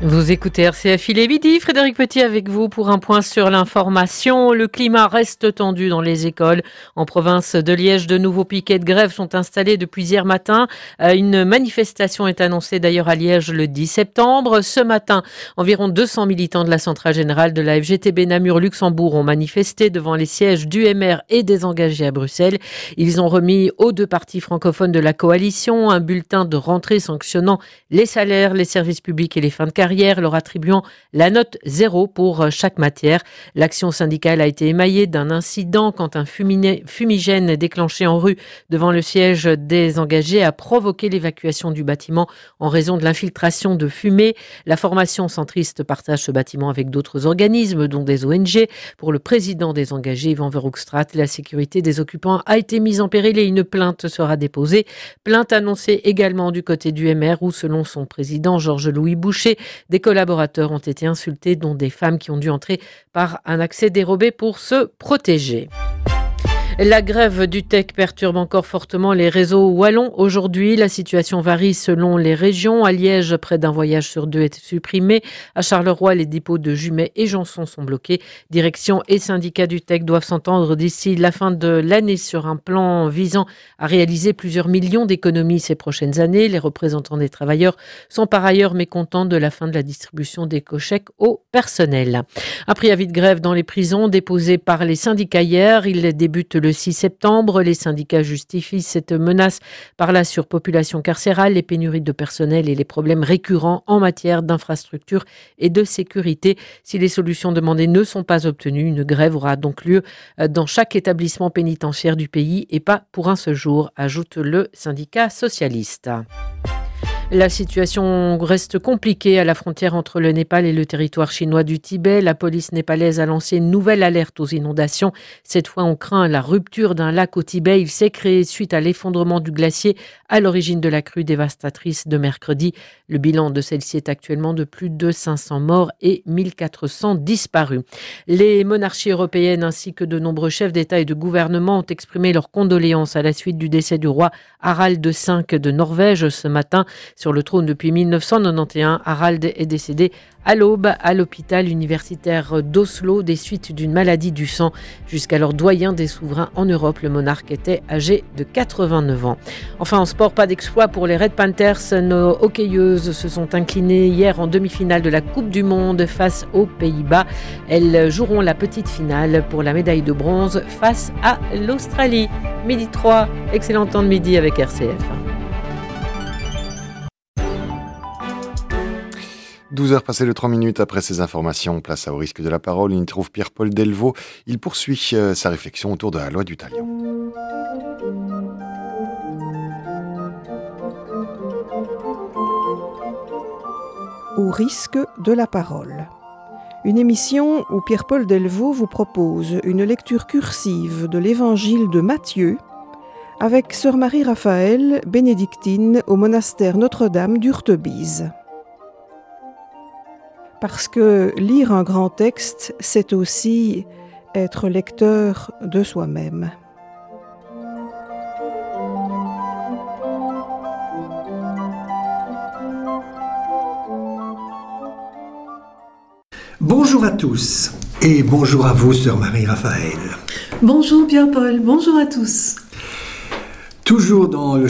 Vous écoutez RCF, il est midi. Frédéric Petit avec vous pour un point sur l'information. Le climat reste tendu dans les écoles. En province de Liège, de nouveaux piquets de grève sont installés depuis hier matin. Une manifestation est annoncée d'ailleurs à Liège le 10 septembre. Ce matin, environ 200 militants de la centrale générale de la FGTB Namur-Luxembourg ont manifesté devant les sièges d'UMR et des engagés à Bruxelles. Ils ont remis aux deux partis francophones de la coalition un bulletin de rentrée sanctionnant les salaires, les services publics et les fins de carrière, leur attribuant la note 0 pour chaque matière. L'action syndicale a été émaillée d'un incident quand un fumigène déclenché en rue devant le siège des engagés a provoqué l'évacuation du bâtiment en raison de l'infiltration de fumée. La formation centriste partage ce bâtiment avec d'autres organismes, dont des ONG. Pour le président des engagés, Yvan Verhoekstraat, la sécurité des occupants a été mise en péril et une plainte sera déposée. Plainte annoncée également du côté du MR où, selon son président Georges-Louis Boucher, des collaborateurs ont été insultés, dont des femmes qui ont dû entrer par un accès dérobé pour se protéger. La grève du TEC perturbe encore fortement les réseaux wallons. Aujourd'hui, la situation varie selon les régions. À Liège, près d'un voyage sur deux est supprimé. À Charleroi, les dépôts de Jumet et Janson sont bloqués. Direction et syndicats du TEC doivent s'entendre d'ici la fin de l'année sur un plan visant à réaliser plusieurs millions d'économies ces prochaines années. Les représentants des travailleurs sont par ailleurs mécontents de la fin de la distribution d'éco-chèques au personnel. Un préavis de grève dans les prisons déposé par les syndicats hier. Il débute le 6 septembre, les syndicats justifient cette menace par la surpopulation carcérale, les pénuries de personnel et les problèmes récurrents en matière d'infrastructure et de sécurité. Si les solutions demandées ne sont pas obtenues, une grève aura donc lieu dans chaque établissement pénitentiaire du pays et pas pour un seul jour, ajoute le syndicat socialiste. La situation reste compliquée à la frontière entre le Népal et le territoire chinois du Tibet. La police népalaise a lancé une nouvelle alerte aux inondations. Cette fois, on craint la rupture d'un lac au Tibet. Il s'est créé suite à l'effondrement du glacier à l'origine de la crue dévastatrice de mercredi. Le bilan de celle-ci est actuellement de plus de 500 morts et 1400 disparus. Les monarchies européennes ainsi que de nombreux chefs d'État et de gouvernement ont exprimé leurs condoléances à la suite du décès du roi Harald V de Norvège ce matin. Sur le trône depuis 1991, Harald est décédé à l'aube à l'hôpital universitaire d'Oslo des suites d'une maladie du sang. Jusqu'alors doyen des souverains en Europe, le monarque était âgé de 89 ans. Enfin, en sport, pas d'exploit pour les Red Panthers. Nos hockeyeuses se sont inclinées hier en demi-finale de la Coupe du Monde face aux Pays-Bas. Elles joueront la petite finale pour la médaille de bronze face à l'Australie. Midi 3, excellent temps de midi avec RCF. 12h passées de 3 minutes après ces informations, place Au risque de la parole. Il trouve Pierre-Paul Delvaux. Il poursuit sa réflexion autour de la loi du talion. Au risque de la parole. Une émission où Pierre-Paul Delvaux vous propose une lecture cursive de l'évangile de Matthieu avec sœur Marie-Raphaël, bénédictine au monastère Notre-Dame d'Urtebise. Parce que lire un grand texte, c'est aussi être lecteur de soi-même. Bonjour à tous et bonjour à vous, sœur Marie-Raphaël. Bonjour Pierre-Paul, bonjour à tous. Toujours dans le